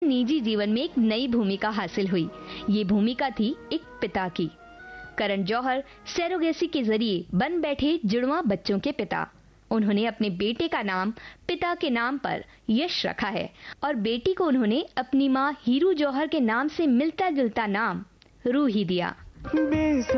निजी जीवन में एक नई भूमिका हासिल हुई। ये भूमिका थी एक पिता की। करण जौहर सरोगेसी के जरिए बन बैठे जुड़वा बच्चों के पिता। उन्होंने अपने बेटे का नाम पिता के नाम पर यश रखा है और बेटी को उन्होंने अपनी मां हीरू जौहर के नाम से मिलता जुलता नाम रूही दिया।